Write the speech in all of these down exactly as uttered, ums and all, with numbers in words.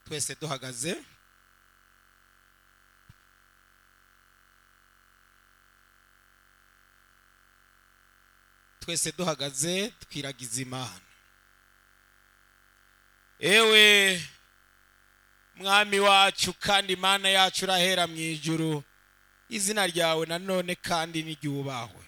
twese duhagaze. Twese duhagaze twiragiza Imana. Ewe mwami wacu kandi Imana yacu urahera mu ijuru, izina ryawe nanone kandi niryubahwe.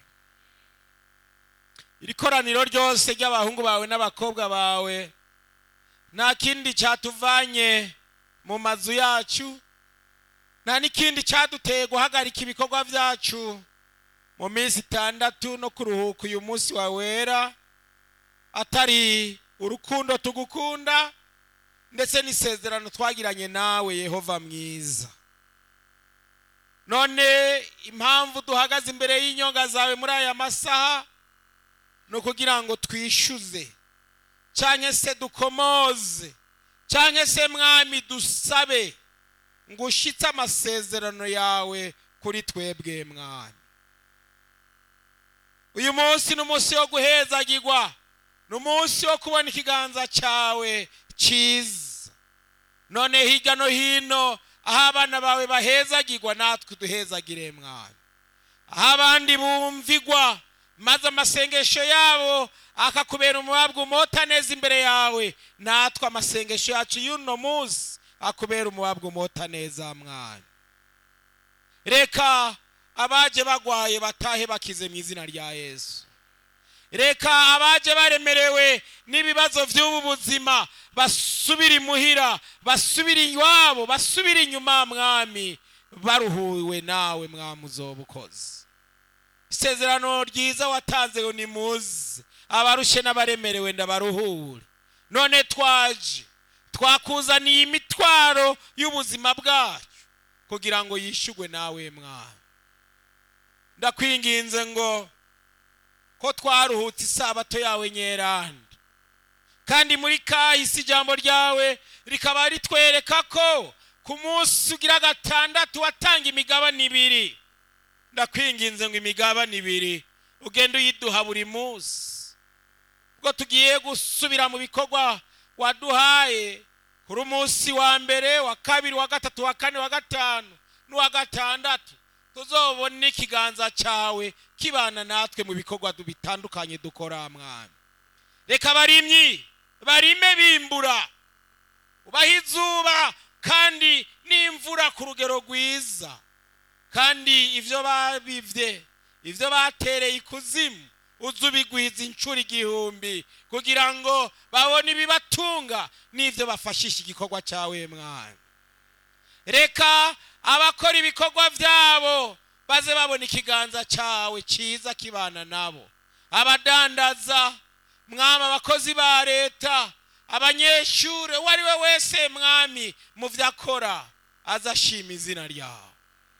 Iri koraniro ryose ry'abahungu bawe n'abakobwa bawe, nta kindi cyatuvanye mu mazu yacu, nta n'ikindi cyaduteye guhagarika ibikorwa byacu mu minsi itandatu no kuruhuka uyu munsi wa wera, atari urukundo tugukunda ndetse n'isezerano twagiranye nawe Yehova mwiza. None impamvu duhagaze imbere y'inyonga zawe muri aya masaha no kugira ngo twishyuze cyane se dukomoze cyane se mwami dusabe ngo ushitse amasezerano yawe kuri twebwe mwami. Uyu munsi ni umunsi wo guhezagirwa, ni umunsi wo kubona ikiganza cyawe cyiza. None hirya no hino aho abana bawe bahezagirwa, natwe duhezagire mwami. Aho abandi bumvigwa maze amasengesho yabo akakubera umubabwa umota neza imbere yawe, natwe amasengesho yacu y'uno munsi akubera umubabwa umota neza mwami. Reka abaje bagwaye batahe bakize mu izina rya Yesu. Reka abaje baremerewe n'ibibazo by'ubu buzima basubire imuhira, basubire iwabo, basubire inyuma mwami, baruhuwe nawe mwami uzobukoze. Isezerano ryiza watanze ngo nimuze abarushe n'abaremerewe ndabaruhure. None twaje twakuzaniye imitwaro y'ubuzima bwacu kugira ngo yishugwe nawe mwami. Ndakwinginze ngo ko twaruhutse isabato yawe nyeranda, kandi muri kahise ijambo ryawe rikaba ritwereka ko ku munsi ugira gatandatu watanga imigabane ibiri. Ndakwinginze ngo imigabane ibiri ugende uyiduha buri munsi, ubwo tugiye gusubira mu bikorwa waduhaye kuri umunsi wa mbere, wa kabiri, wa gatatu, wa kane, wa gatanu n'uwa gatandatu. Tuzobona ikiganza cyawe kibana natwe mu bikorwa bitandukanye dukora mwami. Reka barimyi barime bimbura, ubaha izuba kandi n'imvura ku rugero rwiza, kandi ivyo babivye ivyo batereye ikuzimu uzubigwiza inshuro igihumbi kugira ngo babone ibibatunga n'ivyo bafashisha igikorwa cyawe mwami. Reka abakora ibikorwa byabo baze babona ikiganza cyawe cyiza kibana nabo. Abadandaza mwami, abakozi ba leta, abanyeshure, wari we wese mwami mu vyakora azashima izina ryawe.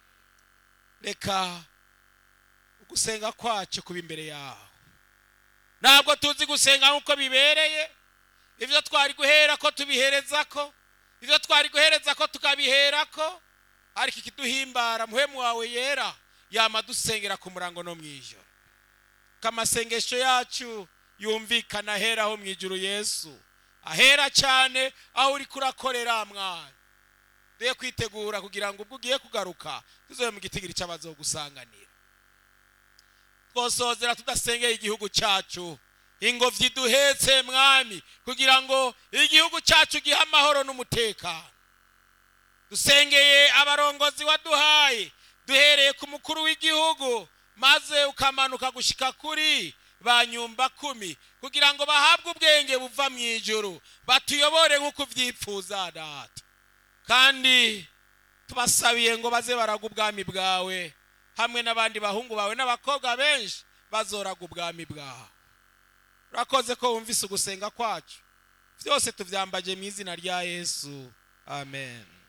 Reka gusenga kwacu kuba imbere yawe. Ntabwo tuzi gusenga nkuko bibereye, ivyo twari guhera ko tubihereza ko, ivyo twari guhereza ko tukabihera ko, ariko ikiduhimbara muhemu wawe yera yama dusengera ku murango no mwijoro. Kamasengesho yacu yumvikana hera ho mwijuru Yesu, ahera cyane aho uri kurakorera mwana. Duye kwitegura kugira ngo ubwo ugiye kugaruka tuzoye mu gitigiri cy'abazogusanganira. Twosozera tudasengeye igihugu cyacu, ingobyi duhetse mwami, kugira ngo igihugu cyacu giha amahoro n'umutekano. Dusengeye abarongozi waduhaye, duhereye ku mukuru w'igihugu maze ukamanuka gushika kuri ba nyumba kumi, kugira ngo bahabwe ubwenge buva mu ijuru, batuyobore nk'uko vyipfuza data. Kandi tubasabiye ngo baze baraga ubwami bwawe hamwe n'abandi bahungu bawe n'abakobwa benshi bazoraga ubwami bwawe. Urakoze ko wumvise ugusenga kwacu, byose tuvyambaje mu izina rya Yesu, amen.